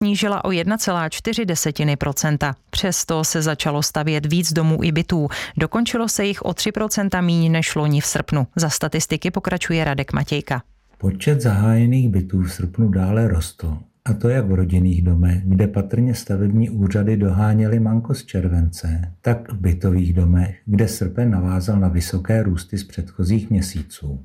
snížila o 1,4%. Přesto se začalo stavět víc domů i bytů. Dokončilo se jich o 3% míň než loni v srpnu. Za statistiky pokračuje Radek Matějka. Počet zahájených bytů v srpnu dále rostl. A to jak v rodinných domech, kde patrně stavební úřady doháněly manko z července, tak v bytových domech, kde srpen navázal na vysoké růsty z předchozích měsíců.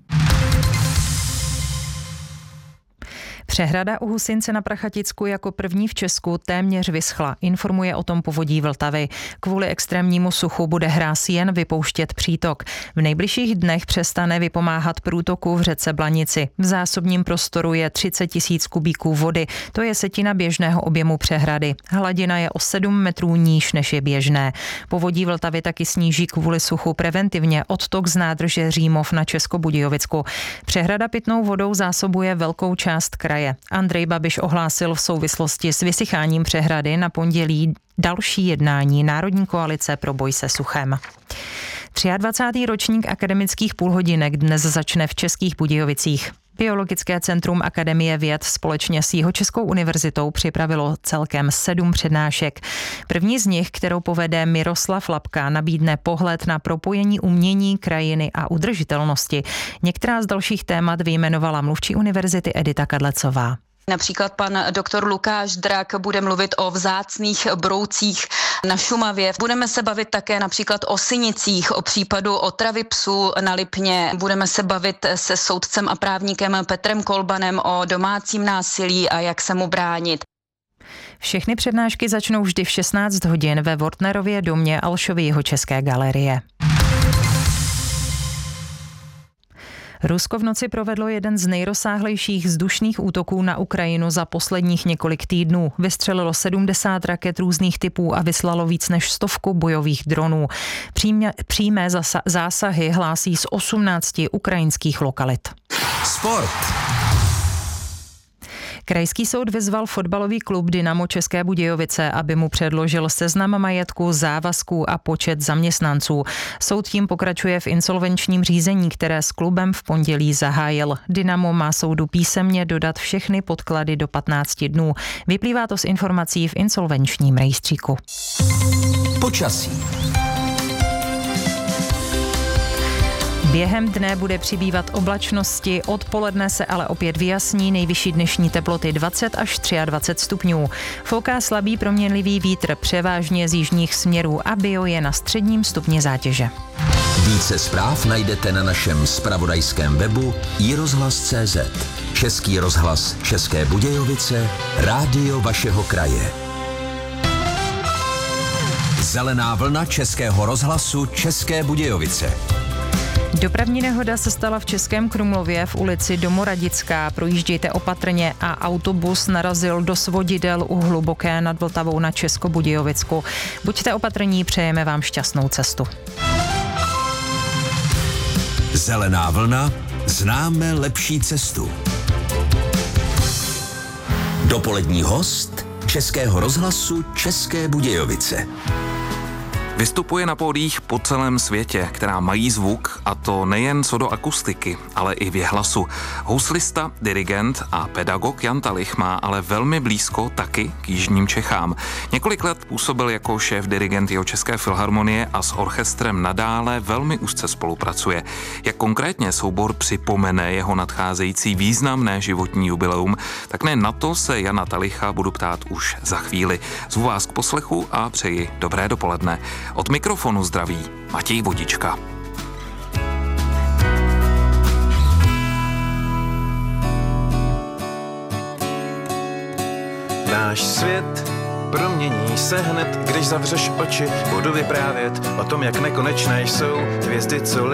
Přehrada u Husince na Prachaticku jako první v Česku téměř vyschla, informuje o tom Povodí Vltavy. Kvůli extrémnímu suchu bude hráz jen vypouštět přítok. V nejbližších dnech přestane vypomáhat průtoku v řece Blanici. V zásobním prostoru je 30 000 kubíků vody, to je setina běžného objemu přehrady. Hladina je o 7 metrů níž, než je běžné. Povodí Vltavy taky sníží kvůli suchu preventivně odtok z nádrže Římov na Českobudějovicku. Přehrada pitnou vodou zásobuje velkou část kraje. Andrej Babiš ohlásil v souvislosti s vysycháním přehrady na pondělí další jednání Národní koalice pro boj se suchem. 23. ročník akademických půlhodinek dnes začne v Českých Budějovicích. Biologické centrum Akademie věd společně s Jihočeskou univerzitou připravilo celkem 7 přednášek. První z nich, kterou povede Miroslav Lapka, nabídne pohled na propojení umění, krajiny a udržitelnosti. Některá z dalších témat vyjmenovala mluvčí univerzity Edita Kadlecová. Například pan doktor Lukáš Drak bude mluvit o vzácných broucích na Šumavě. Budeme se bavit také například o synicích, o případu otravy psů na Lipně. Budeme se bavit se soudcem a právníkem Petrem Kolbanem o domácím násilí a jak se mu bránit. Všechny přednášky začnou vždy v 16 hodin ve Wortnerově domě Alšovy Jihočeské galerie. Rusko v noci provedlo jeden z nejrozsáhlejších vzdušných útoků na Ukrajinu za posledních několik týdnů. Vystřelilo 70 raket různých typů a vyslalo víc než 100 bojových dronů. Přímé zásahy hlásí z 18 ukrajinských lokalit. Sport. Krajský soud vyzval fotbalový klub Dynamo České Budějovice, aby mu předložil seznam majetku, závazků a počet zaměstnanců. Soud tím pokračuje v insolvenčním řízení, které s klubem v pondělí zahájil. Dynamo má soudu písemně dodat všechny podklady do 15 dnů. Vyplývá to z informací v insolvenčním rejstříku. Počasí. Během dne bude přibývat oblačnosti, odpoledne se ale opět vyjasní, nejvyšší dnešní teploty 20 až 23 stupňů. Fouká slabý proměnlivý vítr převážně z jižních směrů a bio je na středním stupni zátěže. Více zpráv najdete na našem zpravodajském webu iRozhlas.cz. Český rozhlas České Budějovice, rádio vašeho kraje. Zelená vlna Českého rozhlasu České Budějovice. Dopravní nehoda se stala v Českém Krumlově v ulici Domoradická. Projíždějte opatrně a autobus narazil do svodidel u Hluboké nad Vltavou na Českobudějovicku. Buďte opatrní, přejeme vám šťastnou cestu. Zelená vlna, známe lepší cestu. Dopolední host Českého rozhlasu České Budějovice. Vystupuje na pódiích po celém světě, která mají zvuk, a to nejen co do akustiky, ale i věhlasu. Houslista, dirigent a pedagog Jan Talich má ale velmi blízko taky k jižním Čechám. Několik let působil jako šéf dirigent Jihočeské filharmonie a s orchestrem nadále velmi úzce spolupracuje. Jak konkrétně soubor připomene jeho nadcházející významné životní jubileum, tak ne na to se Jana Talicha budu ptát už za chvíli. Zvu vás k poslechu a přeji dobré dopoledne. Od mikrofonu zdraví Matěj Vodička. Náš svět promění se hned, když zavřeš oči. Budu vyprávět o tom, jak nekonečné jsou hvězdy, co